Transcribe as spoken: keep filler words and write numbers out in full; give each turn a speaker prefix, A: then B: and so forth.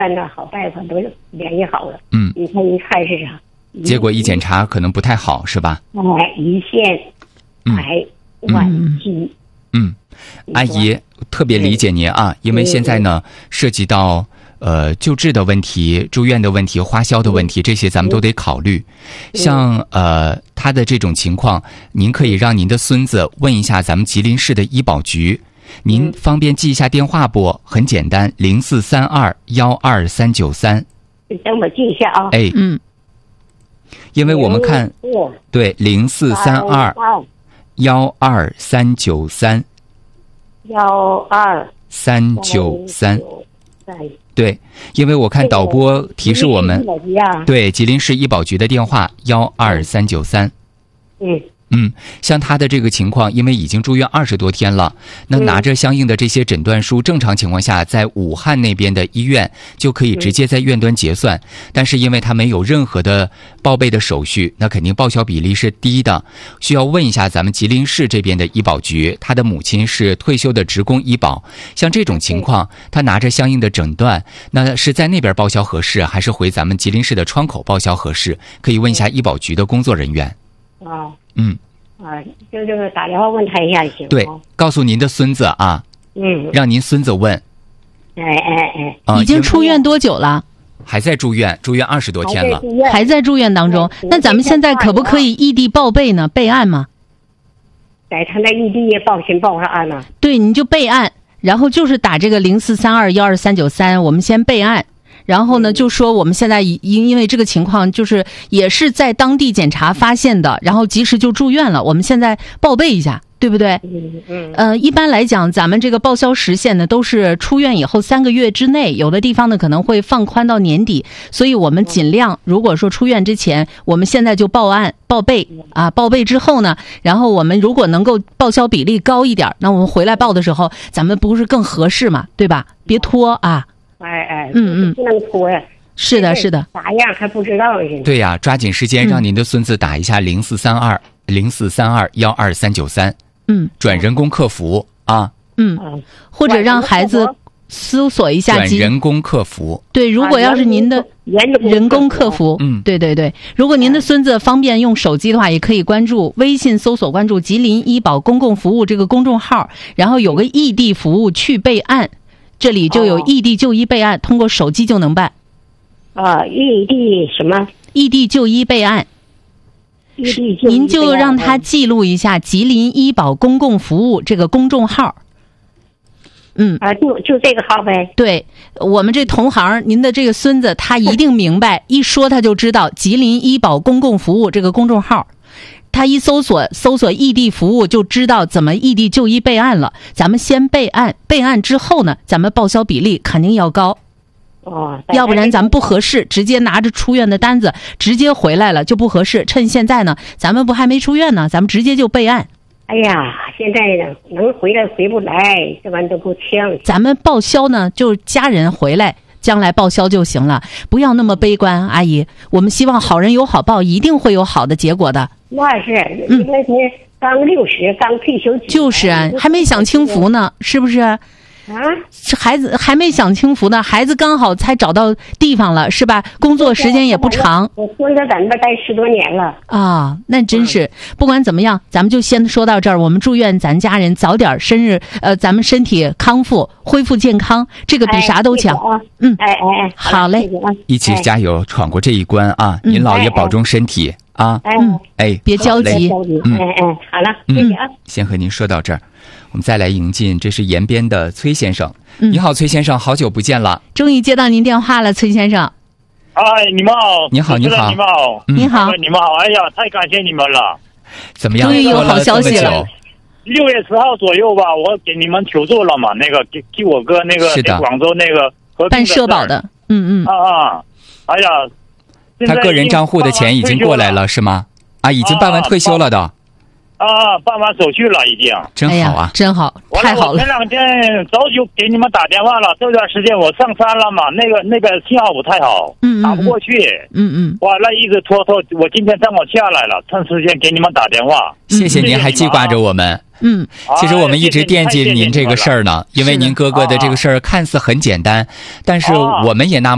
A: 看那好大夫都联系好了。
B: 嗯，
A: 你看一看是啥？
B: 结果一检查可能不太好，是吧？
A: 哎，胰腺癌晚期。
B: 嗯，阿姨特别理解您啊，因为现在呢涉及到呃救治的问题、住院的问题、花销的问题，这些咱们都得考虑。像呃他的这种情况，您可以让您的孙子问一下咱们吉林市的医保局。您方便记一下电话不？很简单，零四三二幺二三九三。
A: 等我记一下啊。
B: 哎，嗯，因为我们看，对，零四三二幺二三九三。
A: 幺二
B: 三九三。对，因为我看导播提示我们，对，吉林市医保局的电话幺二三九三。
A: 嗯。
B: 嗯，像他的这个情况，因为已经住院二十多天了，那拿着相应的这些诊断书，正常情况下，在武汉那边的医院就可以直接在院端结算。但是因为他没有任何的报备的手续，那肯定报销比例是低的。需要问一下咱们吉林市这边的医保局，他的母亲是退休的职工医保，像这种情况，他拿着相应的诊断，那是在那边报销合适，还是回咱们吉林市的窗口报销合适？可以问一下医保局的工作人员。
A: 啊，
B: 嗯，
A: 啊，就就是打电话问他一下行吗？
B: 对，告诉您的孙子啊，
A: 嗯，
B: 让您孙子问。
A: 哎哎哎，
C: 啊、已经出院多久了？
B: 还在住院，住院二十多天了，
C: 还在住院当中。那咱们现在可不可以异地报备呢？备案吗？
A: 在他那异地报新报上案呢？
C: 对，你就备案，然后就是打这个零四三二幺二三九三，我们先备案。然后呢，就说我们现在因因为这个情况，就是也是在当地检查发现的，然后及时就住院了。我们现在报备一下，对不对？
A: 嗯嗯。
C: 呃，一般来讲，咱们这个报销时限呢，都是出院以后三个月之内，有的地方呢可能会放宽到年底，所以我们尽量，如果说出院之前，我们现在就报案报备啊，报备之后呢，然后我们如果能够报销比例高一点，那我们回来报的时候，咱们不是更合适嘛，对吧？别拖啊。
A: 哎哎，
C: 嗯嗯，
A: 不能拖呀。
C: 是的，是的。
A: 咋样还不知道呢？
B: 对呀、啊，抓紧时间让您的孙子打一下零四三二零四三二幺二三九三，嗯，转人工客服啊，
C: 嗯，或者让孩子搜索一下
B: 转人工客服。
C: 对，如果要是您的人工客服，
B: 嗯，
C: 对对对，如果您的孙子方便用手机的话，也可以关注微信搜索关注吉林医保公共服务这个公众号，然后有个异地服务去备案。这里就有异地就医备案，哦、通过手机就能办。
A: 啊，异地什么？
C: 异地就医备案。
A: 异地就医备案。
C: 您就让他记录一下吉林医保公共服务这个公众号。嗯。
A: 啊，就就这个号呗。
C: 对，我们这同行，您的这个孙子他一定明白，一说他就知道吉林医保公共服务这个公众号。他一搜索搜索异地服务，就知道怎么异地就医备案了。咱们先备案，备案之后呢，咱们报销比例肯定要高。
A: 哦，
C: 要不然咱们不合适，直接拿着出院的单子直接回来了就不合适。趁现在呢，咱们不还没出院呢，咱们直接就备案。
A: 哎呀，现在呢能回来回不来，这玩意都够呛。
C: 咱们报销呢，就是家人回来。将来报销就行了，不要那么悲观，阿姨。我们希望好人有好报，一定会有好的结果的。
A: 那是，嗯，那天刚六十，刚退休。
C: 就是啊，还没享清福呢，是不是？
A: 啊，
C: 孩子还没享清福呢，孩子刚好才找到地方了，是吧？工作时间也不长。
A: 我孙子在那边待十多年了。
C: 啊，那真是。不管怎么样，咱们就先说到这儿。我们祝愿咱家人早点生日，呃，咱们身体康复，恢复健康，这个比啥都强。
A: 哎、
C: 嗯，
A: 哎哎哎，
C: 好嘞，
B: 一起加油，闯过这一关啊！
C: 嗯、
B: 您姥爷保重身体、
A: 哎、
B: 啊！
C: 嗯，
B: 哎，
C: 别焦急。
B: 嗯，
A: 哎哎，好了，谢谢啊。
B: 先和您说到这儿。我们再来迎进，这是延边的崔先生。嗯、你好，崔先生，好久不见了。
C: 终于接到您电话了，崔先生。
D: 哎，你们好。
B: 你好，你好，
D: 你们好，
C: 你好，
D: 你们好。哎呀，太感谢你们了。
B: 怎么样？
C: 终于有好消息了。
D: 六月十号左右吧，我给你们求助了嘛，那个给给我哥那个在广州那个合
C: 办社保的。嗯嗯。
D: 啊啊！哎呀，
B: 他个人账户的钱已经过来了，是吗？啊，已经办完退休了的。
D: 啊，办完手续了已经，
B: 真好啊，
C: 哎、真好，太好了！
D: 我前两天早就给你们打电话了，这段时间我上山了嘛，那个那个信号不太好，
C: 嗯，
D: 打不过去，
C: 嗯嗯，
D: 哇，那一直拖拖，我今天正好下来了，趁时间给你们打电话。
B: 谢谢您还记挂着我们，
C: 嗯，
B: 其实我们一直惦记您这个事儿呢，因为您哥哥的这个事儿看似很简单，但是我们也纳闷。